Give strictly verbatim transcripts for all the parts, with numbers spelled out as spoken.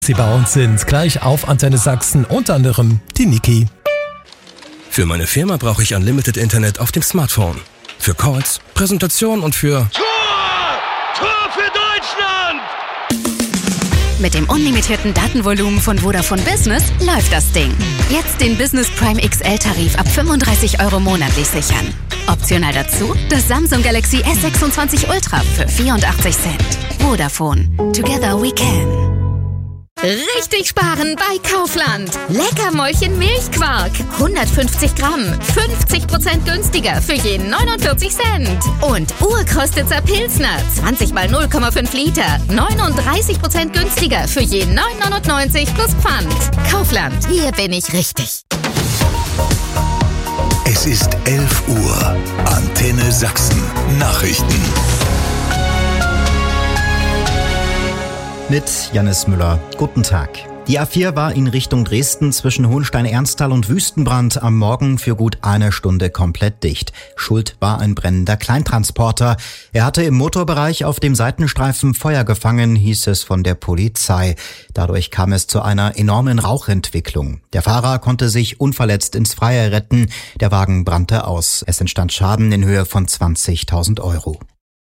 Sie bei uns sind gleich auf Antenne Sachsen, unter anderem die Niki. Für meine Firma brauche ich Unlimited Internet auf dem Smartphone. Für Calls, Präsentation und für... Tor! Tor für Deutschland! Mit dem unlimitierten Datenvolumen von Vodafone Business läuft das Ding. Jetzt den Business Prime X L-Tarif ab fünfunddreißig Euro monatlich sichern. Optional dazu das Samsung Galaxy S sechsundzwanzig Ultra für vierundachtzig Cent. Vodafone. Together we can. Richtig sparen bei Kaufland. Leckermäulchen Milchquark. hundertfünfzig Gramm. fünfzig Prozent günstiger für jeden neunundvierzig Cent. Und Urkrostitzer Pilsner. zwanzig mal null Komma fünf Liter. neununddreißig Prozent günstiger für jeden neun neunundneunzig plus Pfand. Kaufland. Hier bin ich richtig. Es ist elf Uhr. Antenne Sachsen. Nachrichten. Mit Jannis Müller. Guten Tag. Die A vier war in Richtung Dresden zwischen Hohenstein-Ernsthal und Wüstenbrand am Morgen für gut eine Stunde komplett dicht. Schuld war ein brennender Kleintransporter. Er hatte im Motorbereich auf dem Seitenstreifen Feuer gefangen, hieß es von der Polizei. Dadurch kam es zu einer enormen Rauchentwicklung. Der Fahrer konnte sich unverletzt ins Freie retten. Der Wagen brannte aus. Es entstand Schaden in Höhe von zwanzigtausend Euro.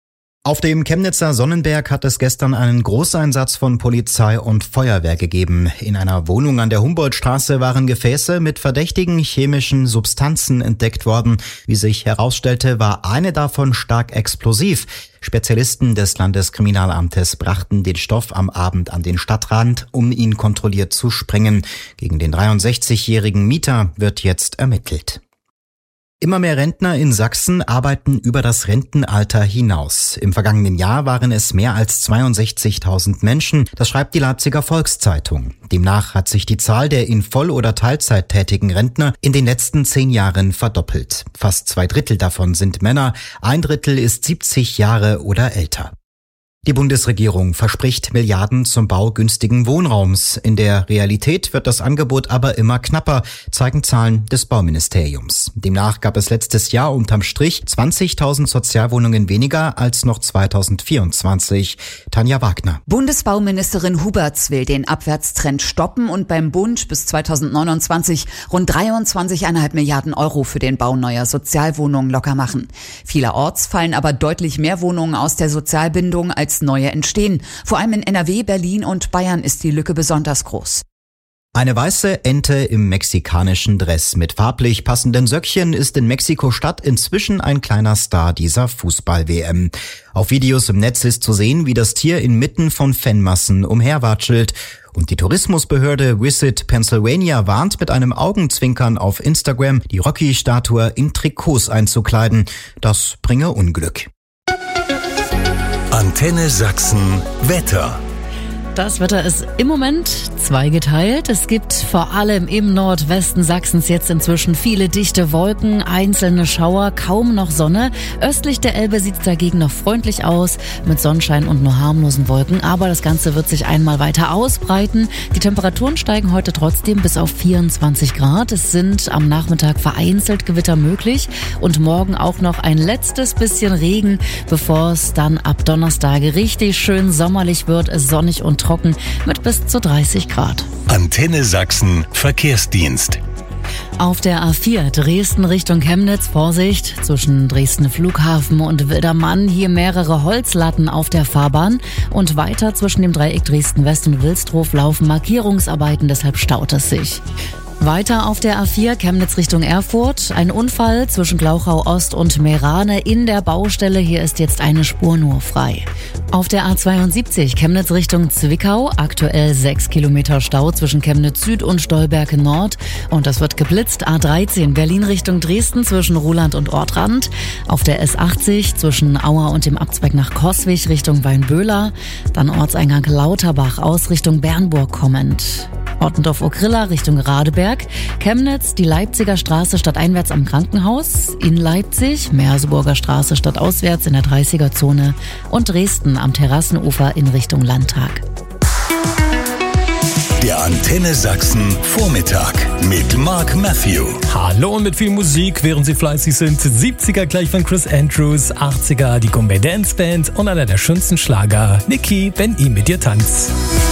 Auf dem Chemnitzer Sonnenberg hat es gestern einen Großeinsatz von Polizei und Feuerwehr gegeben. In einer Wohnung an der Humboldtstraße waren Gefäße mit verdächtigen chemischen Substanzen entdeckt worden. Wie sich herausstellte, war eine davon stark explosiv. Spezialisten des Landeskriminalamtes brachten den Stoff am Abend an den Stadtrand, um ihn kontrolliert zu sprengen. Gegen den dreiundsechzigjährigen Mieter wird jetzt ermittelt. Immer mehr Rentner in Sachsen arbeiten über das Rentenalter hinaus. Im vergangenen Jahr waren es mehr als zweiundsechzigtausend Menschen, das schreibt die Leipziger Volkszeitung. Demnach hat sich die Zahl der in Voll- oder Teilzeit tätigen Rentner in den letzten zehn Jahren verdoppelt. Fast zwei Drittel davon sind Männer, ein Drittel ist siebzig Jahre oder älter. Die Bundesregierung verspricht Milliarden zum Bau günstigen Wohnraums. In der Realität wird das Angebot aber immer knapper, zeigen Zahlen des Bauministeriums. Demnach gab es letztes Jahr unterm Strich zwanzigtausend Sozialwohnungen weniger als noch zweitausendvierundzwanzig. Tanja Wagner. Bundesbauministerin Huberts will den Abwärtstrend stoppen und beim Bund bis zweitausendneunundzwanzig rund dreiundzwanzig Komma fünf Milliarden Euro für den Bau neuer Sozialwohnungen locker machen. Vielerorts fallen aber deutlich mehr Wohnungen aus der Sozialbindung als neue entstehen. Vor allem in N R W, Berlin und Bayern ist die Lücke besonders groß. Eine weiße Ente im mexikanischen Dress mit farblich passenden Söckchen ist in Mexiko-Stadt inzwischen ein kleiner Star dieser Fußball-W M. Auf Videos im Netz ist zu sehen, wie das Tier inmitten von Fanmassen umherwatschelt. Und die Tourismusbehörde Visit Pennsylvania warnt mit einem Augenzwinkern auf Instagram, die Rocky-Statue in Trikots einzukleiden. Das bringe Unglück. Antenne Sachsen Wetter. Das Wetter ist im Moment zweigeteilt. Es gibt vor allem im Nordwesten Sachsens jetzt inzwischen viele dichte Wolken, einzelne Schauer, kaum noch Sonne. Östlich der Elbe sieht es dagegen noch freundlich aus mit Sonnenschein und nur harmlosen Wolken. Aber das Ganze wird sich einmal weiter ausbreiten. Die Temperaturen steigen heute trotzdem bis auf vierundzwanzig Grad. Es sind am Nachmittag vereinzelt Gewitter möglich und morgen auch noch ein letztes bisschen Regen, bevor es dann ab Donnerstag richtig schön sommerlich wird, sonnig und trocken mit bis zu dreißig Grad. Antenne Sachsen Verkehrsdienst. Auf der A vier Dresden Richtung Chemnitz, Vorsicht, zwischen Dresden Flughafen und Wildermann hier mehrere Holzlatten auf der Fahrbahn und weiter zwischen dem Dreieck Dresden West und Wilsdruf laufen Markierungsarbeiten, deshalb staut es sich. Weiter auf der A vier Chemnitz Richtung Erfurt. Ein Unfall zwischen Glauchau Ost und Meerane in der Baustelle. Hier ist jetzt eine Spur nur frei. Auf der A zweiundsiebzig Chemnitz Richtung Zwickau. Aktuell sechs Kilometer Stau zwischen Chemnitz Süd und Stolberg Nord. Und das wird geblitzt. A dreizehn Berlin Richtung Dresden zwischen Ruhland und Ortrand. Auf der S achtzig zwischen Auer und dem Abzweig nach Coswig Richtung Weinböhler. Dann Ortseingang Lauterbach aus Richtung Bernburg kommend. Ottendorf-Okrilla Richtung Radeberg, Chemnitz, die Leipziger Straße stadteinwärts am Krankenhaus, in Leipzig, Merseburger Straße stadtauswärts in der dreißiger Zone und Dresden am Terrassenufer in Richtung Landtag. Der Antenne Sachsen Vormittag mit Mark Matthew. Hallo und mit viel Musik, während Sie fleißig sind. siebziger gleich von Chris Andrews, achtziger die Gombay Dance Band und einer der schönsten Schlager, Niki, wenn ich mit dir tanz.